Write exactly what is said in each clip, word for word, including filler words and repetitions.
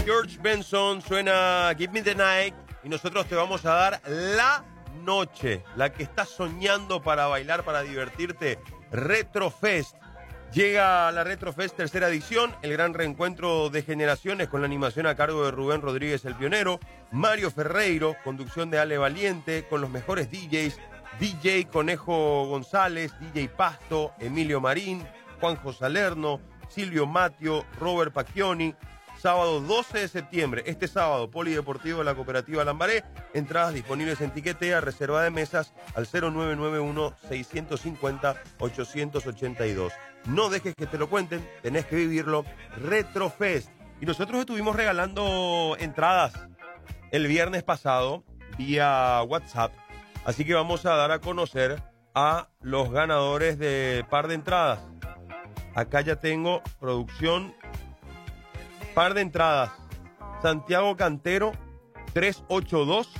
George Benson, suena Give Me the Night y nosotros te vamos a dar la noche, la que estás soñando para bailar, para divertirte. Retrofest. Llega la Retrofest tercera edición, el gran reencuentro de generaciones con la animación a cargo de Rubén Rodríguez el Pionero, Mario Ferreiro, conducción de Ale Valiente, con los mejores D Js, D J Conejo González, D J Pasto, Emilio Marín, Juanjo Salerno, Silvio Matio, Robert Pacchioni. Sábado doce de septiembre, este sábado, Polideportivo de la Cooperativa Lambaré. Entradas disponibles en Tiquetea, reserva de mesas al cero nueve nueve uno, seis cinco cero, ocho ocho dos. No dejes que te lo cuenten, tenés que vivirlo. Retrofest. Y nosotros estuvimos regalando entradas el viernes pasado vía WhatsApp. Así que vamos a dar a conocer a los ganadores de par de entradas. Acá ya tengo producción. Par de entradas. Santiago Cantero, trescientos ochenta y dos.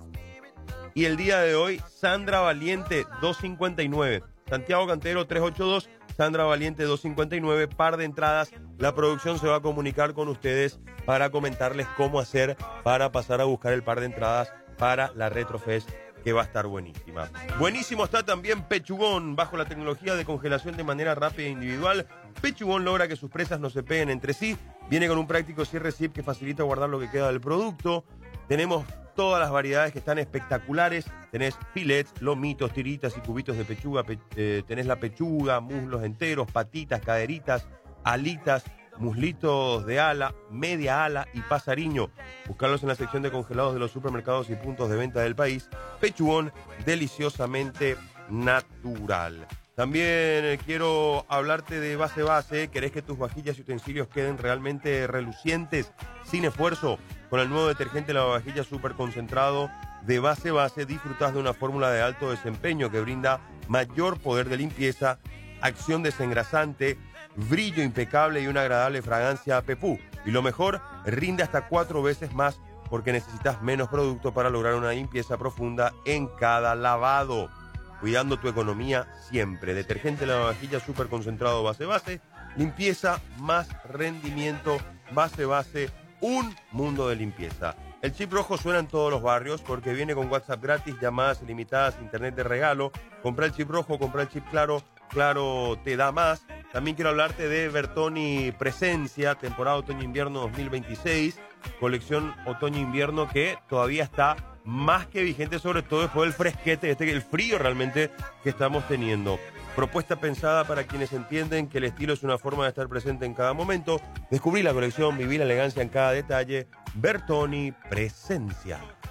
Y el día de hoy, Sandra Valiente, doscientos cincuenta y nueve. Santiago Cantero, trescientos ochenta y dos. Sandra Valiente, doscientos cincuenta y nueve. Par de entradas. La producción se va a comunicar con ustedes para comentarles cómo hacer para pasar a buscar el par de entradas para la Retrofest, que va a estar buenísima. Buenísimo está también Pechugón. Bajo la tecnología de congelación de manera rápida e individual, Pechugón logra que sus presas no se peguen entre sí. Viene con un práctico cierre zip que facilita guardar lo que queda del producto. Tenemos todas las variedades que están espectaculares. Tenés filets, lomitos, tiritas y cubitos de pechuga. Pe eh, tenés la pechuga, muslos enteros, patitas, caderitas, alitas, muslitos de ala, media ala y pasariño. Buscarlos en la sección de congelados de los supermercados y puntos de venta del país. Pechugón, deliciosamente natural. También quiero hablarte de Base Base. ¿Querés que tus vajillas y utensilios queden realmente relucientes, sin esfuerzo? Con el nuevo detergente lavavajillas super concentrado de Base Base, disfrutás de una fórmula de alto desempeño que brinda mayor poder de limpieza, acción desengrasante, brillo impecable y una agradable fragancia a pepú. Y lo mejor, rinde hasta cuatro veces más porque necesitas menos producto para lograr una limpieza profunda en cada lavado. Cuidando tu economía siempre. Detergente lavavajillas super concentrado Base Base. Limpieza más rendimiento. Base Base, un mundo de limpieza. El chip rojo suena en todos los barrios porque viene con WhatsApp gratis, llamadas ilimitadas, internet de regalo. Compra el chip rojo, compra el chip claro. Claro te da más. También quiero hablarte de Bertoni Presencia, temporada otoño-invierno dos mil veintiséis. Colección otoño-invierno que todavía está más que vigente, sobre todo después del fresquete, este, el frío realmente que estamos teniendo. Propuesta pensada para quienes entienden que el estilo es una forma de estar presente en cada momento. Descubrí la colección, viví la elegancia en cada detalle. Bertoni Presencia.